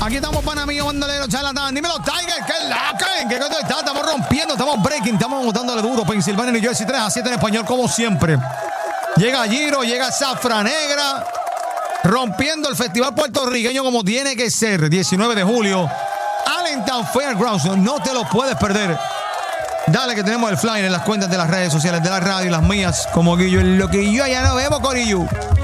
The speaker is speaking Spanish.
Aquí estamos, pana mío, bandolero, charlatán. Dímelo, Tiger, ¿qué la que? ¿Qué cosa está? Estamos rompiendo, estamos breaking, estamos botándole duro. Pensilvania, New Jersey, 3-7 en español, como siempre. Llega Giro, llega Zafra Negra, rompiendo el festival puertorriqueño como tiene que ser. 19 de julio, Allentown Fairgrounds. No te lo puedes perder. Dale, que tenemos el flyer en las cuentas de las redes sociales de la radio y las mías, como Guillo, en lo que yo allá no vemos, corillo.